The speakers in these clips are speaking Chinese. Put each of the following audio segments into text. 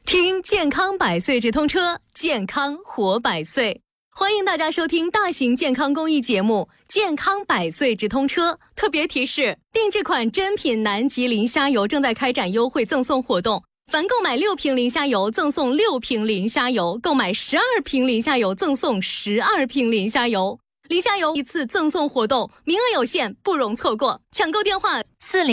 听健康百岁直通车，健康活百岁。欢迎大家收听大型健康公益节目《健康百岁直通车》。特别提示：定制款珍品南极磷虾油正在开展优惠赠送活动，凡购买6瓶磷虾油赠送6瓶磷虾油，购买12瓶磷虾油赠送12瓶磷虾油。磷虾油一次赠送活动，名额有限，不容错过。抢购电话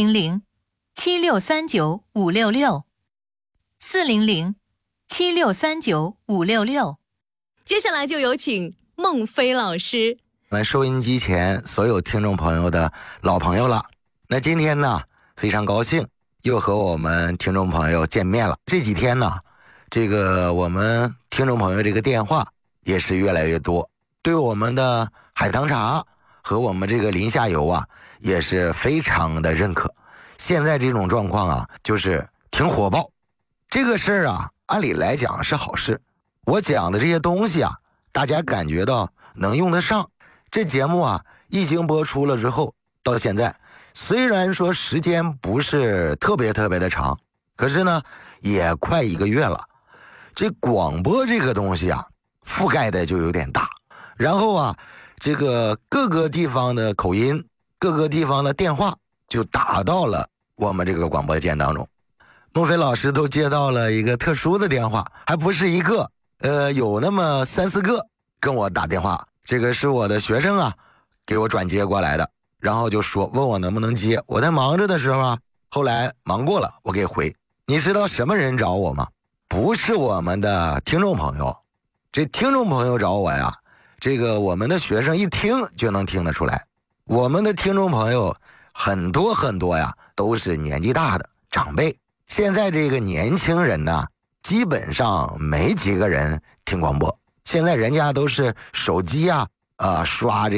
400-7639-566，400-7639-566。 接下来就有请孟非老师。 我们收音机前所有听众朋友的老朋友了，那今天呢，非常高兴又和我们听众朋友见面了。这几天呢，我们听众朋友这个电话也是越来越多，对我们的海棠茶和我们这个磷虾油啊，也是非常的认可。现在这种状况啊，就是挺火爆。这个事儿啊，按理来讲是好事。我讲的这些东西啊，大家感觉到能用得上。这节目啊，一经播出了之后，到现在虽然说时间不是特别的长，可是呢，也快1个月了。这广播这个东西啊，覆盖的就有点大。然后啊，这个各个地方的口音，各个地方的电话就打到了我们这个广播间当中。孟非老师都接到了一个特殊的电话，还不是一个，有那么3、4个跟我打电话。这个是我的学生啊，给我转接过来的，然后就说问我能不能接。我在忙着的时候啊，后来忙过了，我给回。你知道什么人找我吗？不是我们的听众朋友。这听众朋友找我呀，我们的学生一听就能听得出来。我们的听众朋友很多呀，都是年纪大的长辈。现在这个年轻人呢，基本上没几个人听广播。现在人家都是手机啊，刷